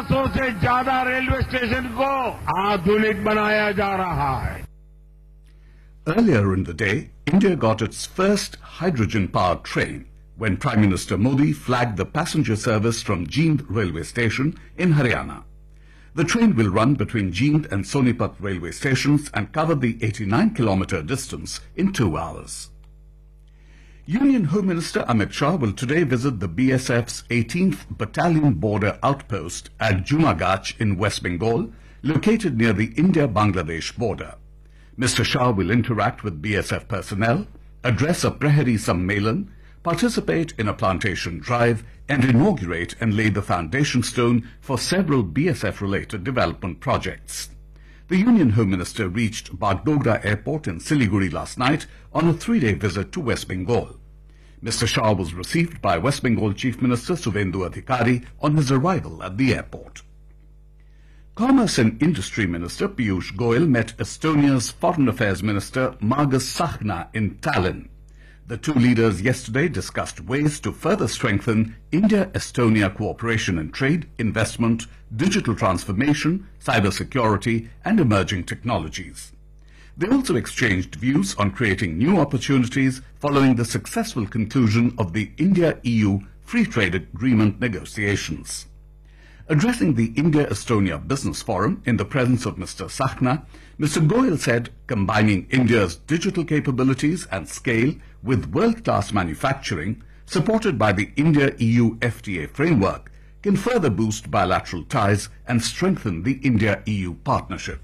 1500 से ज्यादा railway station को आधुनिक बनाया जा रहा है. Earlier in the day, India got its first hydrogen-powered train when Prime Minister Modi flagged the passenger service from Jind railway station in Haryana. The train will run between Jind and Sonipat railway stations and cover the 89-kilometer distance in 2 hours. Union Home Minister Amit Shah will today visit the BSF's 18th Battalion Border Outpost at Jumagach in West Bengal, located near the India-Bangladesh border. Mr. Shah will interact with BSF personnel, address a Prahari Sammelan, participate in a plantation drive, and inaugurate and lay the foundation stone for several BSF-related development projects. The Union Home Minister reached Bagdogra Airport in Siliguri last night on a 3-day visit to West Bengal. Mr. Shah was received by West Bengal Chief Minister Suvendu Adhikari on his arrival at the airport. Commerce and Industry Minister Piyush Goyal met Estonia's Foreign Affairs Minister Margus Tsahkna in Tallinn. The two leaders yesterday discussed ways to further strengthen India-Estonia cooperation in trade, investment, digital transformation, cybersecurity, and emerging technologies. They also exchanged views on creating new opportunities following the successful conclusion of the India-EU Free Trade Agreement negotiations. Addressing the India-Estonia Business Forum in the presence of Mr. Tsahkna, Mr. Goyal said combining India's digital capabilities and scale with world-class manufacturing, supported by the India-EU FTA framework, can further boost bilateral ties and strengthen the India-EU partnership.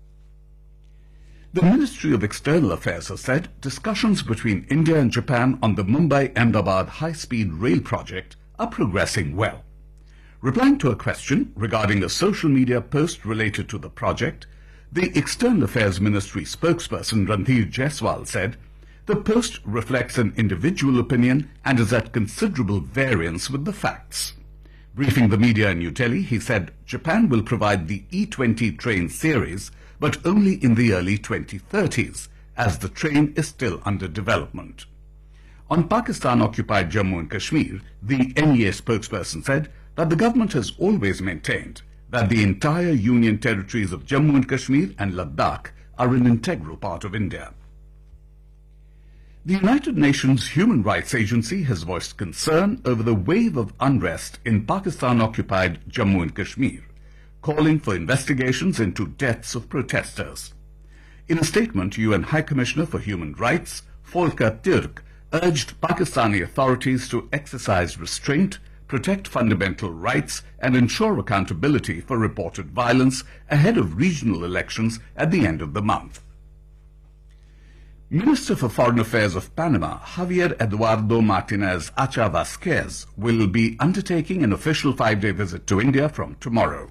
The Ministry of External Affairs has said discussions between India and Japan on the Mumbai-Ahmedabad high-speed rail project are progressing well. Replying to a question regarding a social media post related to the project, the External Affairs Ministry spokesperson Randhir Jaiswal said, "The post reflects an individual opinion and is at considerable variance with the facts." Briefing the media in New Delhi, he said Japan will provide the E20 train series, but only in the early 2030s, as the train is still under development. On Pakistan-occupied Jammu and Kashmir, the NEA spokesperson said that the government has always maintained that the entire union territories of Jammu and Kashmir and Ladakh are an integral part of India. The United Nations Human Rights Agency has voiced concern over the wave of unrest in Pakistan-occupied Jammu and Kashmir, calling for investigations into deaths of protesters. In a statement, UN High Commissioner for Human Rights, Volker Türk, urged Pakistani authorities to exercise restraint, protect fundamental rights, and ensure accountability for reported violence ahead of regional elections at the end of the month. Minister for Foreign Affairs of Panama, Javier Eduardo Martinez Acha Vasquez, will be undertaking an official 5-day visit to India from tomorrow.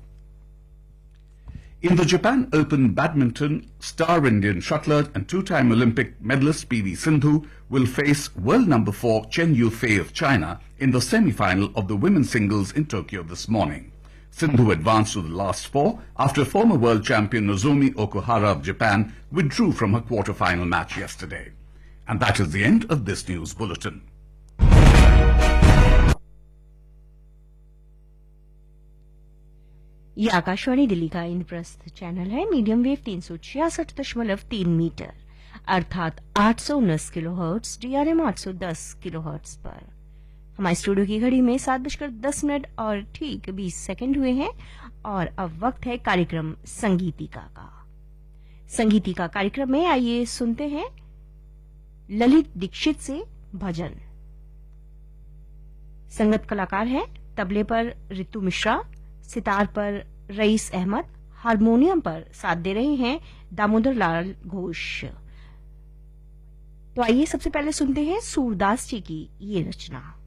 In the Japan Open Badminton, star Indian shuttler and two-time Olympic medalist PV Sindhu will face world number 4 Chen Yufei of China in the semi-final of the women's singles in Tokyo this morning. Sindhu advanced to the last 4 after former world champion Nozomi Okuhara of Japan withdrew from her quarter-final match yesterday. And that is the end of this news bulletin. ये आकाशवाणी दिल्ली का Indraprastha channel है. Medium wave 366.3 metre अर्थात 819 kilohertz, DRM 810 kilohertz पर. हमारे studio की घड़ी में 7:10 और ठीक 20 सेकंड हुए हैं और अब वक्त है कार्यक्रम संगीतिका का. संगीतिका कार्यक्रम में आइए सुनते हैं ललित दीक्षित से भजन. संगत कलाकार हैं तबले पर रितु मिश्रा, सितार पर रईस अहमद, हारमोनियम पर साथ दे रहे हैं दामोदर लाल घोष. तो आइए सबसे पहले सुनते हैं सूरदास जी की ये रचना.